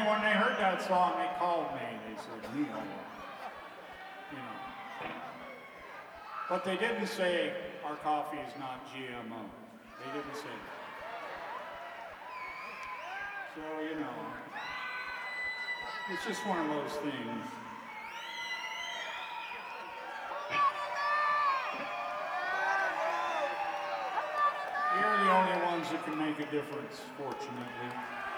funny, when they heard that song, they called me. They said, Neil, you know. But they didn't say our coffee is not GMO. They didn't say that. So, you know, it's just one of those things. You're the only ones that can make a difference, fortunately.